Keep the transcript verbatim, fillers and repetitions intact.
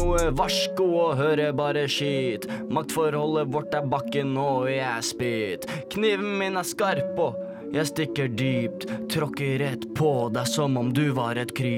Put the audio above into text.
noe varsko og hører bare skit. Maktforholdet vårt er bakken og jeg er spytt. Kniven min er skarp og jeg stikker dypt. Tråkker rett på deg som om du var et kryp.